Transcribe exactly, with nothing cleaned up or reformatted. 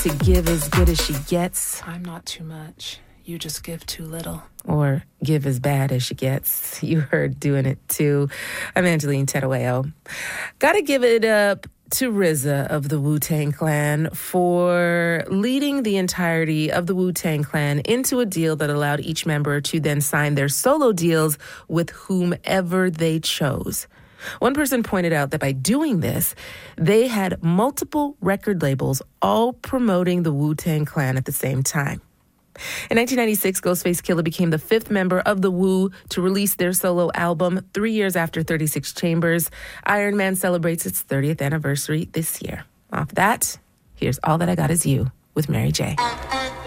to give as good as she gets. I'm not too much. You just give too little. Or give as bad as she gets. You heard doing it too. I'm Angeline Terueo. Gotta give it up to R Z A of the Wu-Tang Clan for leading the entirety of the Wu-Tang Clan into a deal that allowed each member to then sign their solo deals with whomever they chose. One person pointed out that by doing this, they had multiple record labels all promoting the Wu-Tang Clan at the same time. In nineteen ninety-six, Ghostface Killah became the fifth member of the Wu to release their solo album three years after thirty-six Chambers. Iron Man celebrates its thirtieth anniversary this year. Off that, here's All That I Got Is You with Mary J.